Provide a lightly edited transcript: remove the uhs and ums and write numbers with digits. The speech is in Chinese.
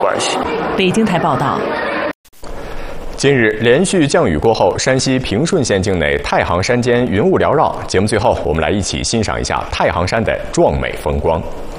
关系。 北京台报道。 近日连续降雨过后，山西平顺县境内太行山间云雾缭绕。节目最后，我们来一起欣赏一下太行山的壮美风光。